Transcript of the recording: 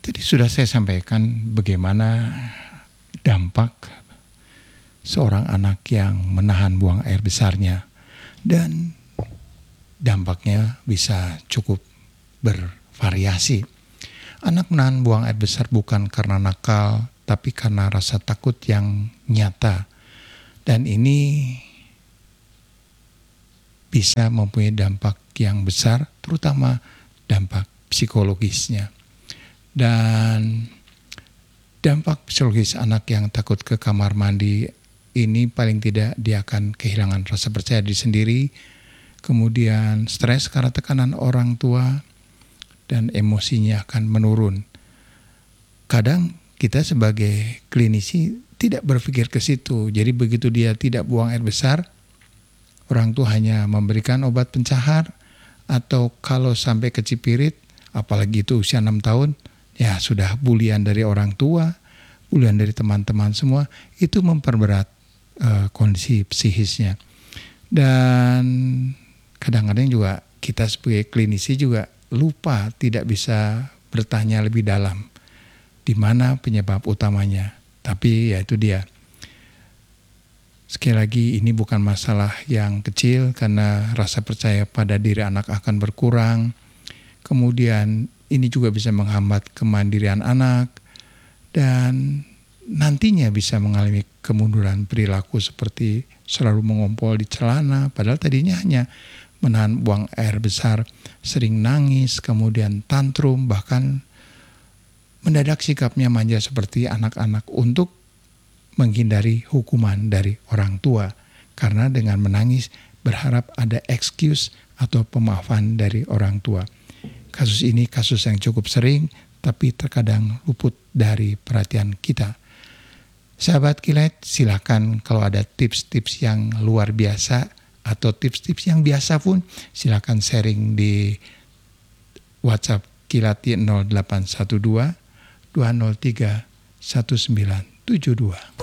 Tadi sudah saya sampaikan bagaimana dampak seorang anak yang menahan buang air besarnya, dan dampaknya bisa cukup bervariasi. Anak menahan buang air besar bukan karena nakal, tapi karena rasa takut yang nyata. Dan ini bisa mempunyai dampak yang besar, terutama dampak psikologisnya. Dan dampak psikologis anak yang takut ke kamar mandi ini paling tidak dia akan kehilangan rasa percaya diri sendiri, kemudian stres karena tekanan orang tua, dan emosinya akan menurun. Kadang kita sebagai klinisi tidak berpikir ke situ. Jadi begitu dia tidak buang air besar, orang tua hanya memberikan obat pencahar, atau kalau sampai kecipirit, apalagi itu usia 6 tahun, ya sudah bulian dari orang tua, bulian dari teman-teman semua, itu memperberat kondisi psikisnya. Dan kadang-kadang juga kita sebagai klinisi juga lupa, tidak bisa bertanya lebih dalam di mana penyebab utamanya. Tapi ya itu dia. Sekali lagi, ini bukan masalah yang kecil karena rasa percaya pada diri anak akan berkurang. Kemudian ini juga bisa menghambat kemandirian anak dan nantinya bisa mengalami kemunduran perilaku seperti selalu mengompol di celana, padahal tadinya hanya menahan buang air besar, sering nangis, kemudian tantrum, bahkan mendadak sikapnya manja seperti anak-anak untuk menghindari hukuman dari orang tua. Karena dengan menangis berharap ada excuse atau pemaafan dari orang tua. Kasus ini kasus yang cukup sering, tapi terkadang luput dari perhatian kita. Sahabat Kilat, silakan kalau ada tips-tips yang luar biasa atau tips-tips yang biasa pun silakan sharing di WhatsApp Kilat 0812 203 1972.